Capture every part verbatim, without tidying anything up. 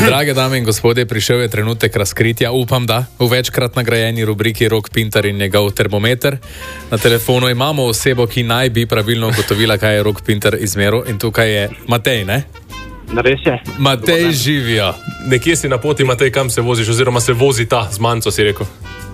Drage dame in gospodje, prišel je trenutek razkritja, upam da, v večkrat nagrajeni rubriki Rok Pintar in njegov termometer. Na telefonu imamo osebo, ki naj bi pravilno ugotovila, kaj je Rok Pintar izmeril, in tukaj je Matej, ne? Res je. Matej, živijo. Nekje si na poti, Matej, kam se voziš, oziroma se vozi ta z manco, si rekel.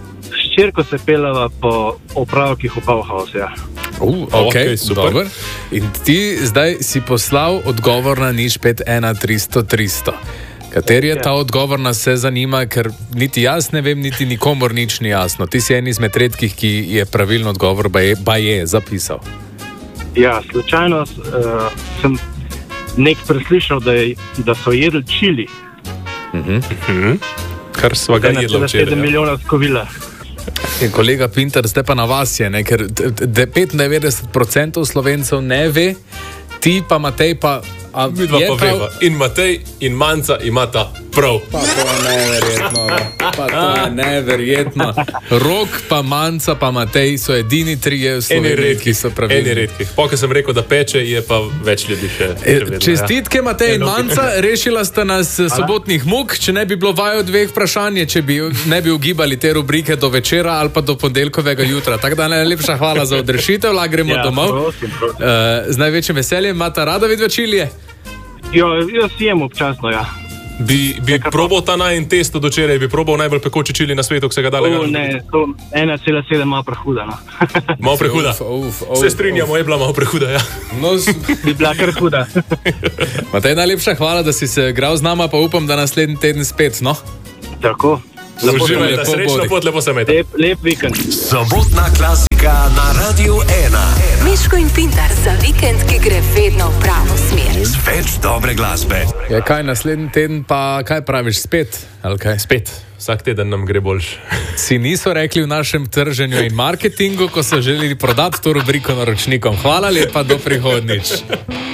Ščirko se pelava po opravkih v Bauhaus, ja. Uh, ok, okay, super. Dober. In ti zdaj si poslal odgovor na nič pet ena tristo tristo. Kateri je ta odgovor, nas se zanima, ker niti jaz ne vem, niti nikomor nič ni jasno. Ti si en izmed redkih, ki je pravilno odgovor, ba je, ba je zapisal. Ja, slučajno uh, sem nek preslišal, da, je, da so jedli čili. Uh-huh. Uh-huh. Kar sva ga jedla včeraj. sedem milijonov skovila. In kolega Pintar, zdaj pa na vas je, ne? Ker petindevetdeset procentov Slovencev ne ve, ti pa Matej pa... Mi dva pa prav... veva. In Matej in Manca imata prav. Pa to je neverjetno. Pa to je neverjetno. Rok pa Manca pa Matej so edini trije v Sloveniji, ki so pravilni. Eni redki. Po, ko sem rekel, da peče, je pa več ljudi še. E, čestitke, Matej in Manca, rešila sta nas sobotnih muk. Če ne bi bilo vaju dveh vprašanje, če bi ne bi ugibali te rubrike do večera ali pa do ponedeljkovega jutra. Tako da najlepša hvala za odrešitev, lahko gremo ja, domov. Prosim, prosim. Uh, z največjim veseljem, imata rada vidva čilije? Jo, jaz jem občasno, ja. Bi, bi probal ta najin test od včeraj, bi probal najbolj pekoči čili na svetu, ki se ga dalega? O, ne, to ena cela sedem malo prehuda, no. Malo prehuda? Uf, uf, uf, se strinjamo, je bila malo prehuda, ja. No, bi bila kar huda. Matej, najlepša hvala, da si se igral z nama, pa upam, da naslednji teden spet, no? Tako. Uživaj, da srečno pot, lepo se imejte. Lep, lep vikend. Sobotna klasika na Radiu ena. Miško in Pintar za vikend, ki gre vedno v pravo smer. Z več dobre glasbe. Ja, kaj naslednji teden pa, kaj praviš, spet? Ali kaj? Spet. Vsak teden nam gre boljš. Si niso rekli v našem trženju in marketingu, ko so želeli prodati to rubriko naročnikom. Hvala lepa, do prihodnjič.